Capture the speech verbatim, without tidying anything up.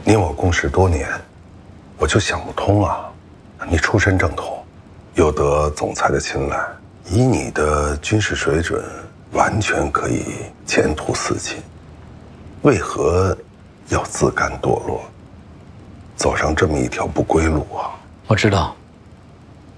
你我共事多年，我就想不通啊。你出身正统，又得总裁的青睐，以你的军事水准，完全可以前途似锦。为何要自甘堕落，走上这么一条不归路啊？ 我知道，